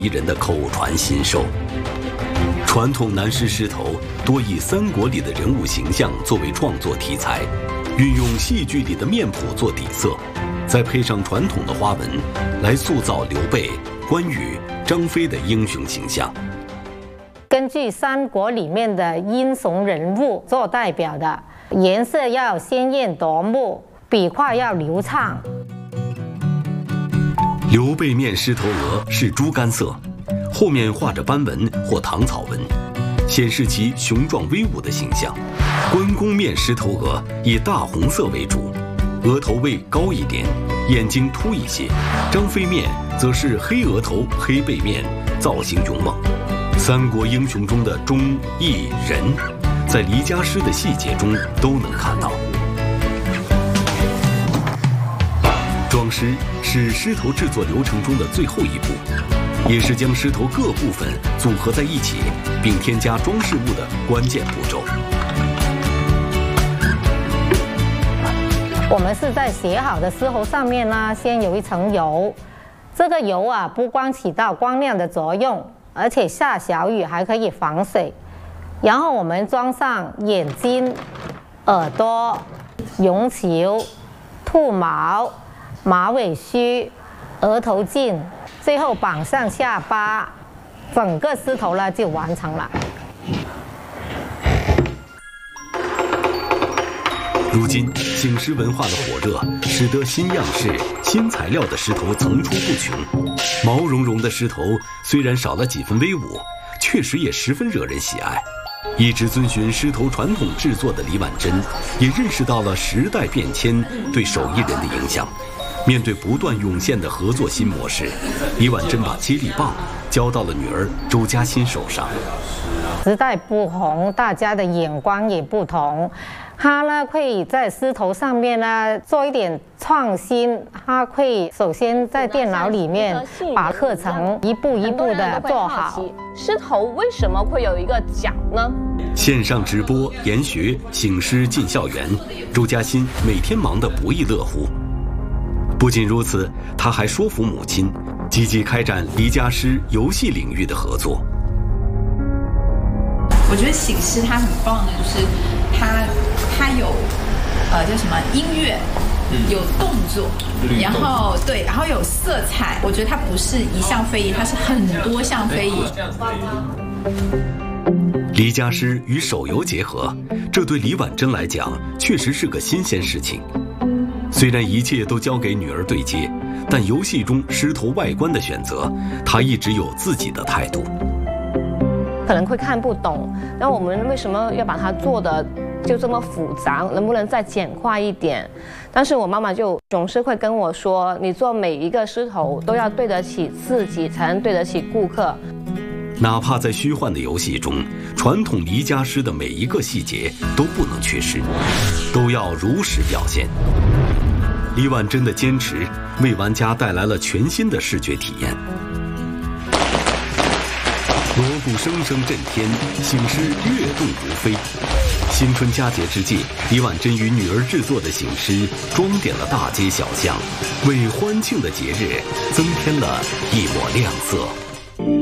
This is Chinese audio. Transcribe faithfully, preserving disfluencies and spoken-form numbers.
艺人的口传心授。传统南狮狮头多以三国里的人物形象作为创作题材，运用戏剧里的面谱做底色，再配上传统的花纹，来塑造刘备、关羽、张飞的英雄形象。 根据三国里面的英雄人物做代表的，颜色要鲜艳夺目，笔画要流畅。 刘备面狮头额是猪肝色，后面画着斑纹或唐草纹，显示其雄壮威武的形象。关公面狮头额以大红色为主，额头位高一点，眼睛凸一些。张飞面则是黑额头、黑背面，造型勇猛。三国英雄中的忠、义、仁，在离家诗的细节中都能看到。装饰是狮头制作流程中的最后一步，也是将狮头各部分组合在一起并添加装饰物的关键步骤。 我们是在写好的狮头上面呢，先有一层油。这个油啊，不光起到光亮的作用，而且下小雨还可以防水。然后我们装上眼睛、耳朵、绒球、兔毛、马尾须、额头镜，最后绑上下巴，整个狮头呢就完成了。 如今，醒狮文化的火热，使得新样式、新材料的狮头层出不穷。毛茸茸的狮头虽然少了几分威武，确实也十分惹人喜爱。一直遵循狮头传统制作的李婉珍，也认识到了时代变迁对手艺人的影响。面对不断涌现的合作新模式，李婉珍把接力棒交到了女儿周嘉欣手上。 时代不同，大家的眼光也不同。他呢会在狮头上面呢做一点创新，他会首先在电脑里面把课程一步一步的做好。 狮头为什么会有一个角呢？ 线上直播研学醒狮进校园，周嘉欣每天忙得不亦乐乎。不仅如此，他还说服母亲积极开展离家狮游戏领域的合作。 我觉得醒狮它很棒的就是它它有呃叫什么音乐，有动作，然后对，然后有色彩。我觉得它不是一项非遗，它是很多项非遗。 离家狮与手游结合，这对李婉珍来讲确实是个新鲜事情。虽然一切都交给女儿对接，但游戏中狮头外观的选择，她一直有自己的态度。 可能会看不懂，那我们为什么要把它做的就这么复杂？能不能再简化一点？但是我妈妈就总是会跟我说，你做每一个狮头都要对得起自己，才能对得起顾客。 哪怕在虚幻的游戏中，传统离家狮的每一个细节都不能缺失，都要如实表现。李婉珍的坚持为玩家带来了全新的视觉体验。锣鼓声声震天，醒狮跃动如飞。新春佳节之际，李婉珍与女儿制作的醒狮装点了大街小巷，为欢庆的节日增添了一抹亮色。